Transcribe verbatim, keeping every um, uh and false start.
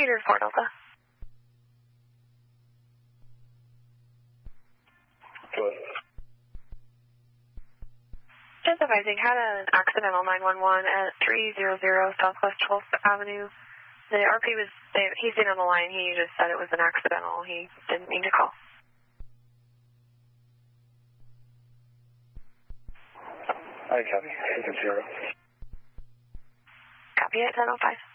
Peter four Delta. Go ahead. Just advising, had an accidental nine one one at three hundred Southwest twelfth Avenue. The R P was, he's in on the line, he just said it was an accidental, he didn't mean to call. I copy, zero. Copy it, ten oh five.